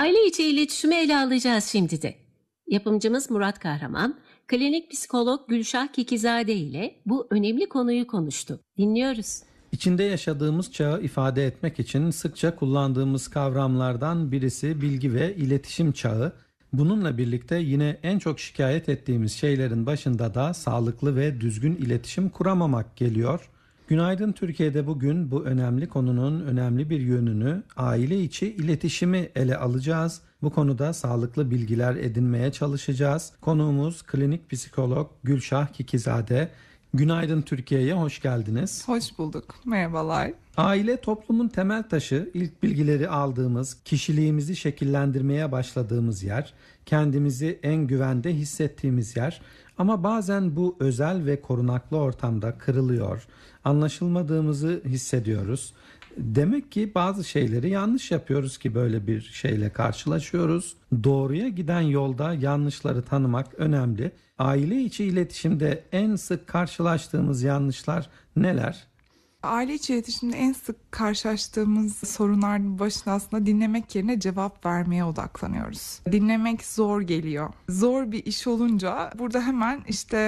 Aile içi iletişimi ele alacağız şimdi de. Yapımcımız Murat Kahraman, klinik psikolog Gülşah Kikizade ile bu önemli konuyu konuştu. Dinliyoruz. İçinde yaşadığımız çağı ifade etmek için sıkça kullandığımız kavramlardan birisi bilgi ve iletişim çağı. Bununla birlikte yine en çok şikayet ettiğimiz şeylerin başında da sağlıklı ve düzgün iletişim kuramamak geliyor. Günaydın Türkiye'de bugün bu önemli konunun önemli bir yönünü, aile içi iletişimi ele alacağız. Bu konuda sağlıklı bilgiler edinmeye çalışacağız. Konuğumuz klinik psikolog Gülşah Kikizade. Günaydın Türkiye'ye hoş geldiniz. Hoş bulduk. Merhabalar. Aile toplumun temel taşı, ilk bilgileri aldığımız, kişiliğimizi şekillendirmeye başladığımız yer, kendimizi en güvende hissettiğimiz yer. Ama bazen bu özel ve korunaklı ortamda kırılıyor, anlaşılmadığımızı hissediyoruz. Demek ki bazı şeyleri yanlış yapıyoruz ki böyle bir şeyle karşılaşıyoruz. Doğruya giden yolda yanlışları tanımak önemli. Aile içi iletişimde en sık karşılaştığımız yanlışlar neler? Aile içi iletişimde en sık karşılaştığımız sorunların başında aslında dinlemek yerine cevap vermeye odaklanıyoruz. Dinlemek zor geliyor. Zor bir iş olunca burada hemen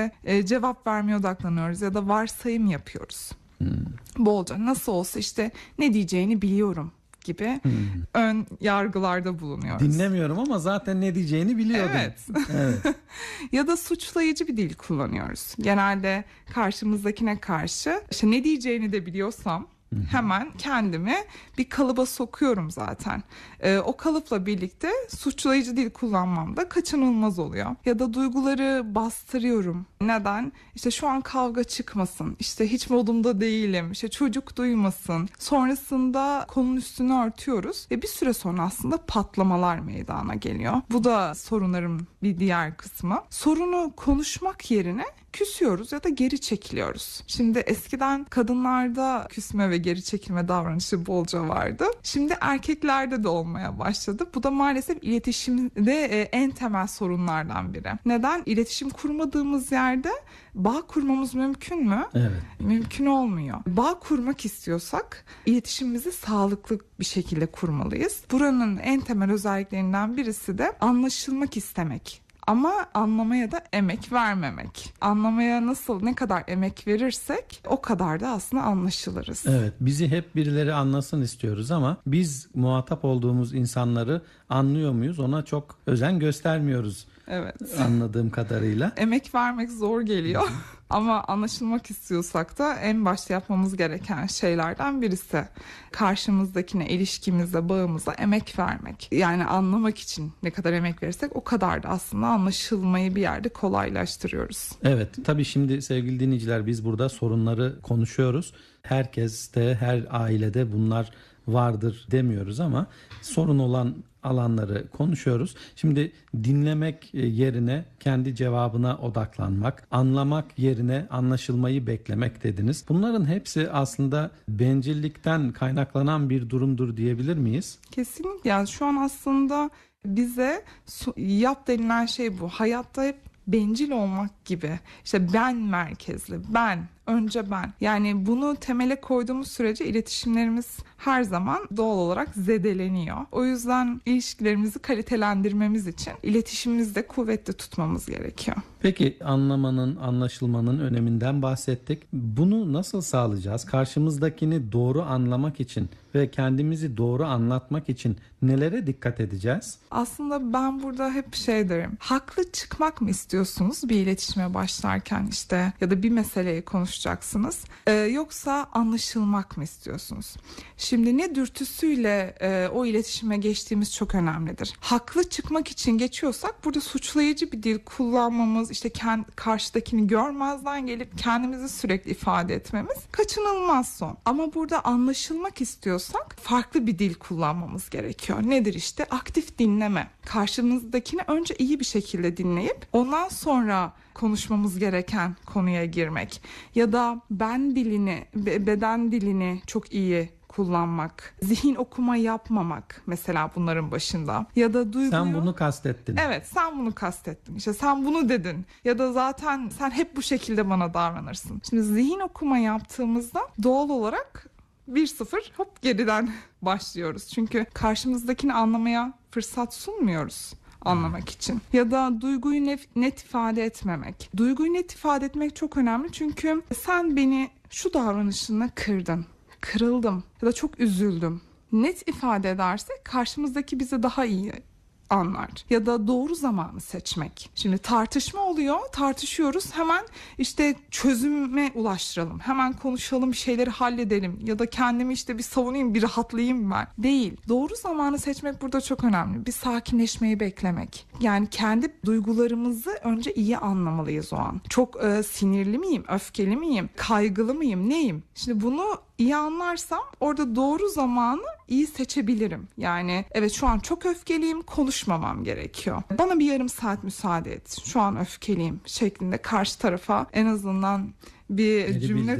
cevap vermeye odaklanıyoruz ya da varsayım yapıyoruz. Bolca nasıl olsa ne diyeceğini biliyorum gibi ön yargılarda bulunuyoruz. Dinlemiyorum ama zaten ne diyeceğini biliyordum. Evet. Ya da suçlayıcı bir dil kullanıyoruz. Genelde karşımızdakine karşı ne diyeceğini de biliyorsam hemen kendimi bir kalıba sokuyorum zaten. O kalıpla birlikte suçlayıcı dil kullanmam da kaçınılmaz oluyor. Ya da duyguları bastırıyorum. Neden? Şu an kavga çıkmasın. Hiç modumda değilim. Çocuk duymasın. Sonrasında konunun üstünü örtüyoruz ve bir süre sonra aslında patlamalar meydana geliyor. Bu da sorunların bir diğer kısmı. Sorunu konuşmak yerine küsüyoruz ya da geri çekiliyoruz. Şimdi eskiden kadınlarda küsme ve geri çekilme davranışı bolca vardı. Şimdi erkeklerde de olmaya başladı. Bu da maalesef iletişimde en temel sorunlardan biri. Neden? İletişim kurmadığımız yerde bağ kurmamız mümkün mü? Evet. Mümkün olmuyor. Bağ kurmak istiyorsak iletişimimizi sağlıklı bir şekilde kurmalıyız. Buranın en temel özelliklerinden birisi de anlaşılmak istemek. Ama anlamaya da emek vermemek. Anlamaya ne kadar emek verirsek o kadar da aslında anlaşılırız. Evet, bizi hep birileri anlasın istiyoruz ama biz muhatap olduğumuz insanları anlıyor muyuz? Ona çok özen göstermiyoruz. Evet. Anladığım kadarıyla. Emek vermek zor geliyor. Ama anlaşılmak istiyorsak da en başta yapmamız gereken şeylerden birisi karşımızdakine, ilişkimize, bağımıza emek vermek. Yani anlamak için ne kadar emek verirsek o kadar da aslında anlaşılmayı bir yerde kolaylaştırıyoruz. Evet, tabii şimdi sevgili dinleyiciler biz burada sorunları konuşuyoruz. Herkes de her ailede bunlar vardır demiyoruz ama sorun olan alanları konuşuyoruz. Şimdi dinlemek yerine kendi cevabına odaklanmak, anlamak yerine anlaşılmayı beklemek dediniz. Bunların hepsi aslında bencillikten kaynaklanan bir durumdur diyebilir miyiz? Kesinlikle. Yani şu an aslında bize yap denilen şey bu. Hayatta hep bencil olmak gibi. Ben merkezli, önce ben. Yani bunu temele koyduğumuz sürece iletişimlerimiz her zaman doğal olarak zedeleniyor. O yüzden ilişkilerimizi kalitelendirmemiz için iletişimimizi de kuvvetli tutmamız gerekiyor. Peki anlamanın, anlaşılmanın öneminden bahsettik. Bunu nasıl sağlayacağız? Karşımızdakini doğru anlamak için ve kendimizi doğru anlatmak için nelere dikkat edeceğiz? Aslında ben burada hep derim. Haklı çıkmak mı istiyorsunuz bir iletişime başlarken ya da bir meseleyi konuşacaksınız? Yoksa anlaşılmak mı istiyorsunuz? Şimdi ne dürtüsüyle o iletişime geçtiğimiz çok önemlidir. Haklı çıkmak için geçiyorsak burada suçlayıcı bir dil kullanmamız, karşıdakini görmezden gelip kendimizi sürekli ifade etmemiz kaçınılmaz son. Ama burada anlaşılmak istiyorsak farklı bir dil kullanmamız gerekiyor. Nedir aktif dinleme. Karşımızdakini önce iyi bir şekilde dinleyip ondan sonra konuşmamız gereken konuya girmek. Ya da beden dilini çok iyi kullanmak, zihin okuma yapmamak mesela bunların başında. Ya da duyguyu... Sen bunu kastettin. Evet, sen bunu kastettin. Sen bunu dedin. Ya da zaten sen hep bu şekilde bana davranırsın. Şimdi zihin okuma yaptığımızda doğal olarak 1-0 hop geriden başlıyoruz. Çünkü karşımızdakini anlamaya fırsat sunmuyoruz anlamak için. Ya da duyguyu net ifade etmemek. Duyguyu net ifade etmek çok önemli çünkü sen beni şu davranışınla kırdın, kırıldım ya da çok üzüldüm. Net ifade edersek karşımızdaki bizi daha iyi anlar. Ya da doğru zamanı seçmek. Şimdi tartışma oluyor, tartışıyoruz. Hemen işte çözüme ulaştıralım. Hemen konuşalım, bir şeyleri halledelim. Ya da kendimi işte bir savunayım, bir rahatlayayım ben. Değil. Doğru zamanı seçmek burada çok önemli. Bir sakinleşmeyi beklemek. Yani kendi duygularımızı önce iyi anlamalıyız o an. Çok sinirli miyim, öfkeli miyim, kaygılı mıyım, neyim? Şimdi bunu iyi anlarsam orada doğru zamanı iyi seçebilirim. Yani evet şu an çok öfkeliyim, konuşmamam gerekiyor. Bana bir yarım saat müsaade et. Şu an öfkeliyim şeklinde karşı tarafa en azından bir cümle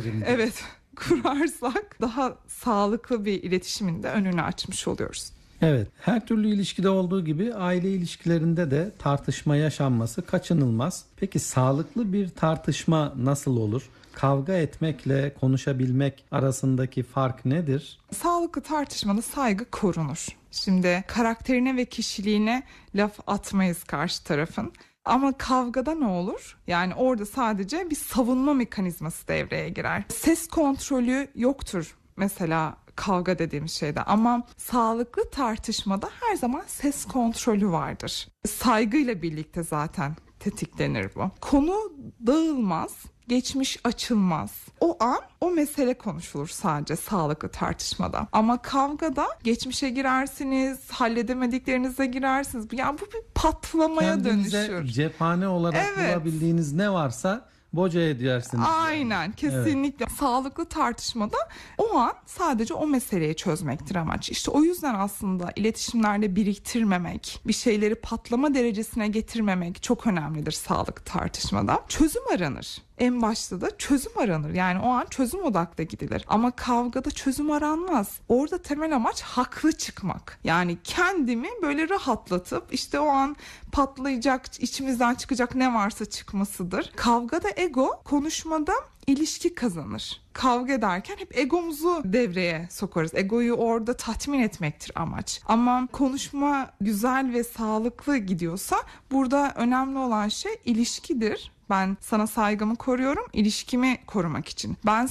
kurarsak daha sağlıklı bir iletişimin de önünü açmış oluyoruz. Evet, her türlü ilişkide olduğu gibi aile ilişkilerinde de tartışma yaşanması kaçınılmaz. Peki sağlıklı bir tartışma nasıl olur? Kavga etmekle konuşabilmek arasındaki fark nedir? Sağlıklı tartışmada saygı korunur. Şimdi karakterine ve kişiliğine laf atmayız karşı tarafın. Ama kavgada ne olur? Yani orada sadece bir savunma mekanizması devreye girer. Ses kontrolü yoktur mesela kavga dediğimiz şeyde, ama sağlıklı tartışmada her zaman ses kontrolü vardır. Saygıyla birlikte zaten tetiklenir bu. Konu dağılmaz, geçmiş açılmaz. O an o mesele konuşulur sadece sağlıklı tartışmada. Ama kavgada geçmişe girersiniz, halledemediklerinize girersiniz. Yani bu bir patlamaya dönüşür. Kendinize cephane olarak bulabildiğiniz ne varsa boca edersiniz. Aynen, kesinlikle. Evet. Sağlıklı tartışmada o an sadece o meseleyi çözmektir amaç. İşte o yüzden aslında iletişimlerde biriktirmemek, bir şeyleri patlama derecesine getirmemek çok önemlidir sağlıklı tartışmada. Çözüm aranır. En başta da çözüm aranır. Yani o an çözüm odaklı gidilir. Ama kavgada çözüm aranmaz. Orada temel amaç haklı çıkmak. Yani kendimi böyle rahatlatıp işte o an patlayacak, içimizden çıkacak ne varsa çıkmasıdır. Kavgada ego, konuşmada ilişki kazanır. Kavga ederken hep egomuzu devreye sokarız. Egoyu orada tatmin etmektir amaç. Ama konuşma güzel ve sağlıklı gidiyorsa burada önemli olan şey ilişkidir. Ben sana saygımı koruyorum, ilişkimi korumak için. Ben